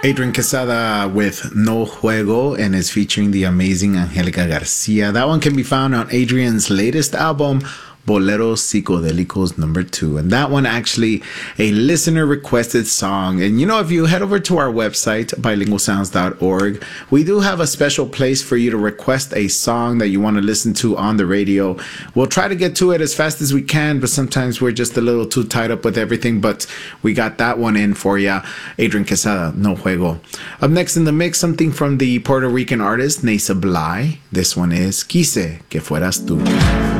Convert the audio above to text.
Adrian Quesada with No Juego and is featuring the amazing Angelica Garcia. That one can be found on Adrian's latest album, Boleros Psicodélicos number 2. And that one actually a listener requested song. And if you head over to our website, bilingualsounds.org, we do have a special place for you to request a song that you want to listen to on the radio. We'll try to get to it as fast as we can, but sometimes we're just a little too tied up with everything. But we got that one in for you. Adrian Quesada, No Juego. Up next in the mix, something from the Puerto Rican artist Neysa Bly. This one is Quise que fueras tú.